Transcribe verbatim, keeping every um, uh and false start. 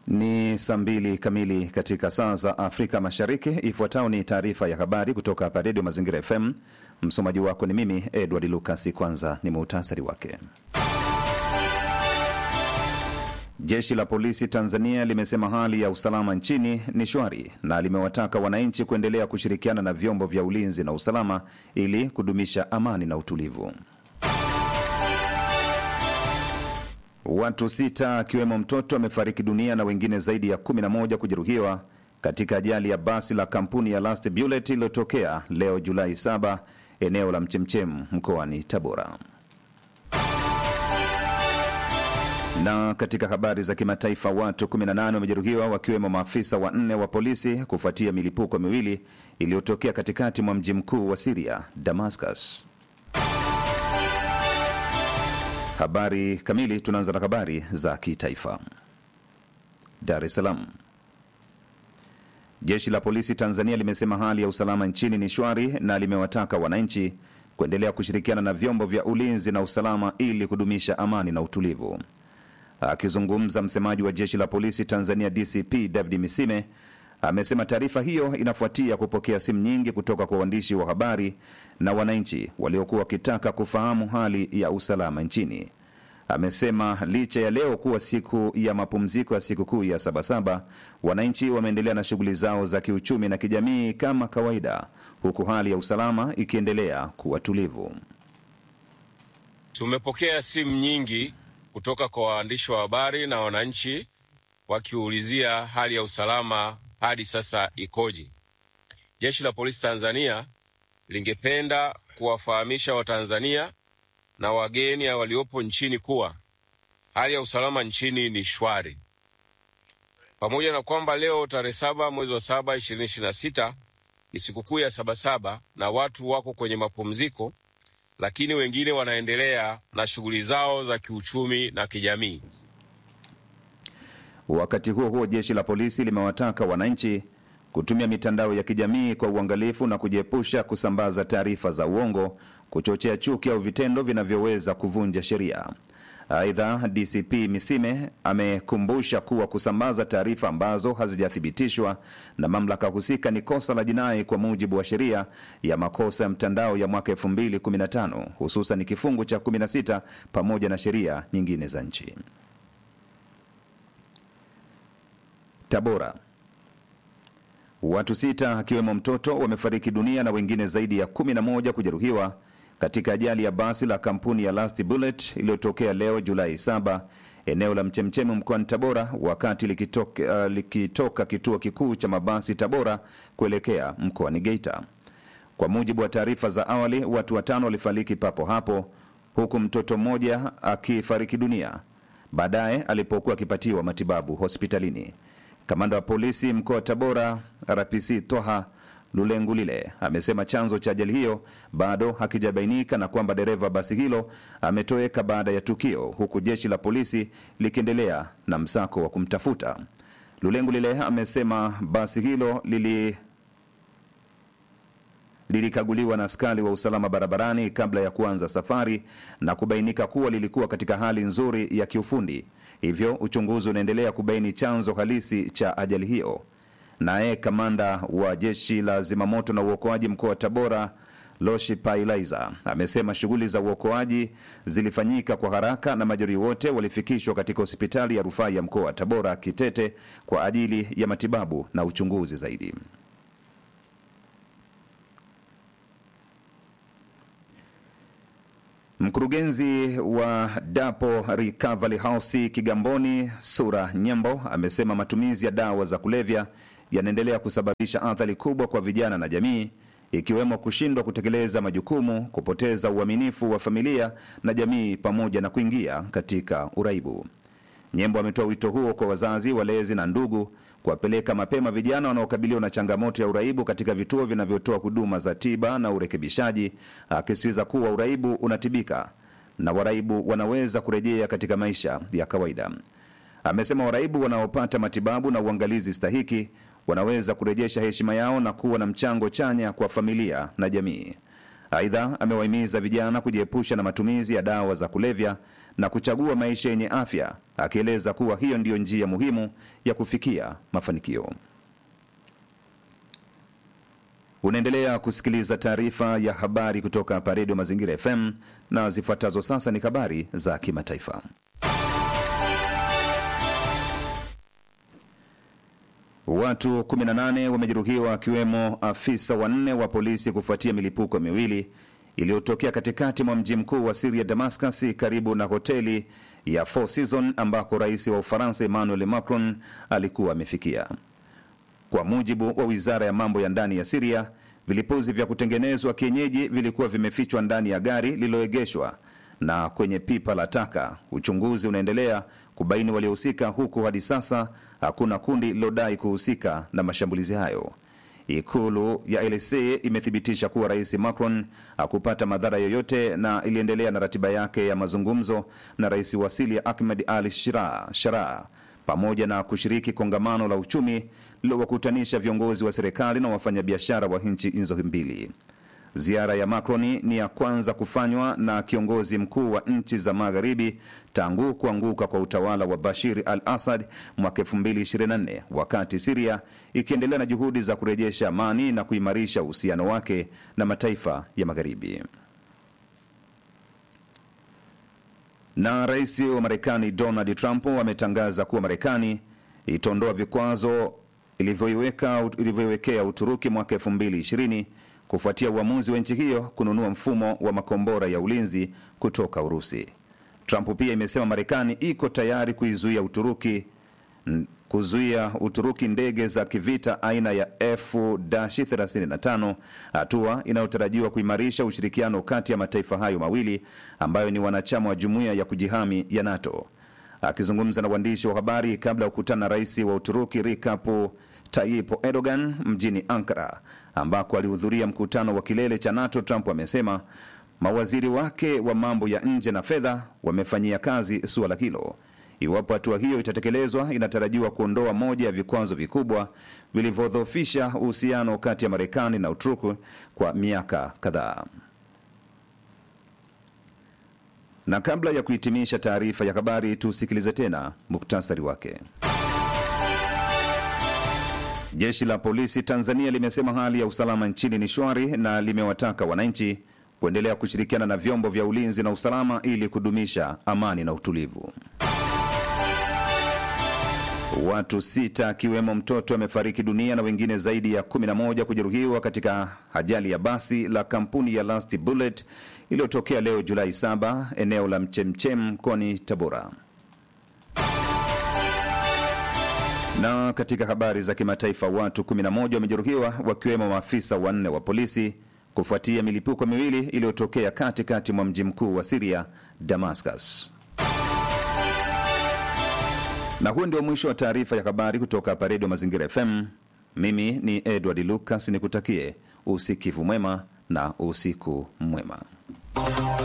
Ni saa mbili kamili katika saa za Afrika Mashariki. Ifuatayo ni taarifa ya habari kutoka hapa Radio Mazingira F M. Msomaji wako ni mimi Edward Lucas. Kwanza ni muhtasari wake. Jeshi la polisi Tanzania limesema hali ya usalama nchini ni shwari na limewataka wananchi kuendelea kushirikiana na vyombo vya ulinzi na usalama ili kudumisha amani na utulivu. Watu sita akiwemo mtoto wamefariki dunia na wengine zaidi ya kumi na moja kujeruhiwa katika ajali ya basi la kampuni ya Last Bullet iliyotokea leo Julai saba eneo la Mchemchem mkoani Tabora. Na katika habari za kimataifa, watu kumi na nane wamejeruhiwa wakiwemo maafisa wanne wa polisi kufuatia milipuko miwili iliyotokea katikati mwa mji mkuu wa Syria, Damascus. Habari kamili. Tunaanza na habari za kitaifa. Dar es Salaam. Jeshi la polisi Tanzania limesema hali ya usalama nchini ni shwari na limewataka wananchi kuendelea kushirikiana na vyombo vya ulinzi na usalama ili kudumisha amani na utulivu. Akizungumza, msemaji wa jeshi la polisi Tanzania D C P David Misime amesema taarifa hiyo inafuatia kupokea simu nyingi kutoka kwa waandishi wa habari na wananchi waliokuwa wakitaka kufahamu hali ya usalama nchini. Amesema licha ya leo kuwa siku ya mapumziko ya sikukuu ya Sabasaba, wananchi wameendelea na shughuli zao za kiuchumi na kijamii kama kawaida, huku hali ya usalama ikiendelea kuwa tulivu. Tumepokea simu nyingi kutoka kwa waandishi wa habari na wananchi wakiulizia hali ya usalama hadi sasa ikoje. Jeshi la polisi Tanzania lingependa kuwafahamisha Watanzania na wageni waliopo nchini kuwa hali ya usalama nchini ni shwari. Pamoja na kwamba leo tarehe saba mwezi wa saba ishirini ishirini na sita ni sikukuu ya Sabasaba na watu wako kwenye mapumziko, lakini wengine wanaendelea na shughuli zao za kiuchumi na kijamii. Wakati huo huo, jeshi la polisi limewataka wananchi kutumia mitandao ya kijamii kwa uangalifu na kujiepusha kusambaza taarifa za uongo, kuchochea chuki au vitendo vinavyoweza kuvunja sheria. Aidha, D C P Misime amekumbusha kuwa kusambaza taarifa ambazo hazijathibitishwa na mamlaka husika ni kosa la jinai kwa mujibu wa sheria ya makosa ya mtandao ya mwaka elfu mbili kumi na tano, hususan kifungu cha kumi na sita pamoja na sheria nyingine za nchi. Tabora. Watu sita akiwemo mtoto wamefariki dunia na wengine zaidi ya kumi na moja kujeruhiwa katika ajali ya basi la kampuni ya Last Bullet iliyotokea leo Julai saba eneo la Mchemchemi mkoani Tabora wakati likitoka, uh, likitoka kituo kikuu cha mabasi Tabora kuelekea mkoani Geita. Kwa mujibu wa taarifa za awali, watu watano walifariki papo hapo huku mtoto mmoja akifariki dunia baadaye alipokuwa akipatiwa matibabu hospitalini. Kamanda wa polisi mkoa wa Tabora R P C Toha Lulengulile amesema chanzo cha ajali hiyo bado hakijabainika na kwamba dereva basi hilo ametoweka baada ya tukio, huku jeshi la polisi likiendelea na msako wa kumtafuta. Lulengulile amesema basi hilo lili lilikaguliwa na askari wa usalama barabarani kabla ya kuanza safari na kubainika kuwa lilikuwa katika hali nzuri ya kiufundi. Hivyo uchunguzi unaendelea kubaini chanzo halisi cha ajali hiyo. Naye kamanda wa jeshi la zimamoto na uokoaji mkoa wa Tabora Loshi Pailaiza amesema shughuli za uokoaji zilifanyika kwa haraka na majeruhi wote walifikishwa katika hospitali ya rufaa ya mkoa wa Tabora Kitete kwa ajili ya matibabu na uchunguzi zaidi. Mkurugenzi wa Dapo Recovery House Kigamboni Sura Nyembo amesema matumizi ya dawa za kulevya yanaendelea kusababisha athari kubwa kwa vijana na jamii, ikiwemo kushindwa kutekeleza majukumu, kupoteza uaminifu wa familia na jamii pamoja na kuingia katika uraibu. Nyembo ametoa wito huo kwa wazazi, walezi na ndugu kuwapeleka mapema vijana wanaokabiliwa na changamoto ya uraibu katika vituo vinavyotoa huduma za tiba na urekebishaji, akisisitiza kuwa uraibu unatibika na waraibu wanaweza kurejea katika maisha ya kawaida. Amesema waraibu wanaopata matibabu na uangalizi stahiki wanaweza kurejesha heshima yao na kuwa na mchango chanya kwa familia na jamii. Aidha, amewahimiza vijana kujiepusha na matumizi ya dawa za kulevya na kuchagua maisha yenye afya, akieleza kuwa hiyo ndiyo njia muhimu ya kufikia mafanikio. Unaendelea kusikiliza taarifa ya habari kutoka hapa Radio Mazingira F M, na zifuatazo sasa ni habari za kimataifa. Watu kumi na nane wamejeruhiwa akiwemo afisa wanne wa polisi kufuatia milipuko miwili iliyotokea katikati mwa mji mkuu wa Syria Damascus, karibu na hoteli ya Four Seasons ambako rais wa Ufaransa Emmanuel Macron alikuwa amefikia. Kwa mujibu wa wizara ya mambo ya ndani ya Syria, vilipuzi vya kutengenezwa kienyeji vilikuwa vimefichwa ndani ya gari lililoegeshwa na kwenye pipa la taka. Uchunguzi unaendelea kubaini waliohusika, huku hadi sasa hakuna kundi lilodai kuhusika na mashambulizi hayo. Ikulu ya L C imethibitisha kuwa rais Macron hakupata madhara yoyote na iliendelea na ratiba yake ya mazungumzo na rais wa Syria Ahmed al-Sharaa pamoja na kushiriki kongamano la uchumi lililowakutanisha viongozi wa serikali na wafanyabiashara wa nchi hizo mbili. Ziara ya Macron ni ya kwanza kufanywa na kiongozi mkuu wa nchi za magharibi tangu kuanguka kwa utawala wa Bashir al-Assad mwaka elfu mbili ishirini na nne, wakati Syria ikiendelea na juhudi za kurejesha amani na kuimarisha uhusiano wake na mataifa ya magharibi. Na rais wa Marekani Donald Trump ametangaza kuwa Marekani itaondoa vikwazo ilivyoiweka ilivyoiwekea Uturuki mwaka elfu mbili ishirini kufuatia uamuzi wa nchi hiyo kununua mfumo wa makombora ya ulinzi kutoka Urusi. Trump pia imesema Marekani iko tayari kuizuia Uturuki kuzuia Uturuki ndege za kivita aina ya F thelathini na tano, hatua inayotarajiwa kuimarisha ushirikiano kati ya mataifa hayo mawili ambayo ni wanachama wa jumuiya ya kujihami ya NATO. Akizungumza na waandishi wa habari kabla ya kukutana na rais wa Uturuki Recep Tayyip Erdogan mjini Ankara ambako alihudhuria mkutano wa kilele cha NATO, Trump amesema mawaziri wake wa mambo ya nje na fedha wamefanyia kazi suala hilo. Iwapo hatua hiyo itatekelezwa, inatarajiwa kuondoa moja ya vikwazo vikubwa vilivyodhoofisha uhusiano kati ya Marekani na Uturuki kwa miaka kadhaa. Na kabla ya kuhitimisha taarifa ya habari, tusikilize tena muktasari wake. Jeshi la polisi Tanzania limesema hali ya usalama nchini ni shwari na limewataka wananchi kuendelea kushirikiana na vyombo vya ulinzi na usalama ili kudumisha amani na utulivu. Watu sita akiwemo mtoto wamefariki dunia na wengine zaidi ya kumi na moja kujeruhiwa katika ajali ya basi la kampuni ya Last Bullet iliyotokea leo Julai saba eneo la Mchemchem mkoani Tabora. Na katika habari za kimataifa, watu kumi na moja wamejeruhiwa wakiwemo maafisa wanne wa polisi kufuatia milipuko miwili iliyotokea katikati mwa mji mkuu wa Syria Damascus. Na huo ndio mwisho wa taarifa ya habari kutoka hapa Radio Mazingira F M. Mimi ni Edward Lucas, nikutakie usikivu mwema na usiku mwema.